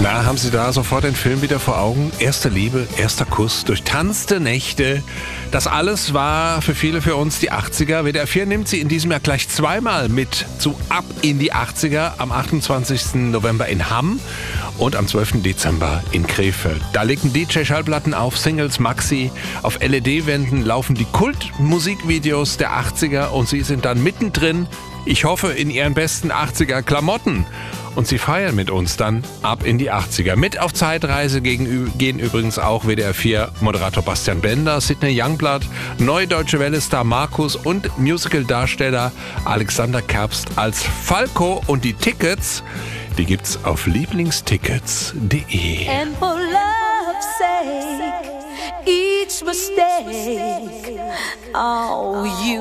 Na, haben Sie da sofort den Film wieder vor Augen? Erste Liebe, erster Kuss, durchtanzte Nächte. Das alles war für viele für uns die 80er. WDR 4 nimmt Sie in diesem Jahr gleich zweimal mit zu Ab in die 80er. Am 28. November in Hamm und am 12. Dezember in Krefeld. Da legen DJ-Schallplatten auf, Singles, Maxi. Auf LED-Wänden laufen die Kultmusikvideos der 80er und Sie sind dann mittendrin. Ich hoffe, in Ihren besten 80er-Klamotten. Und Sie feiern mit uns dann ab in die 80er. Mit auf Zeitreise gehen übrigens auch WDR 4 Moderator Bastian Bender, Sidney Youngblood, Neue Deutsche Welle-Star Markus und Musical-Darsteller Alexander Kerbst als Falco. Und die Tickets, die gibt's auf lieblingstickets.de. And for love's sake, each mistake, oh, you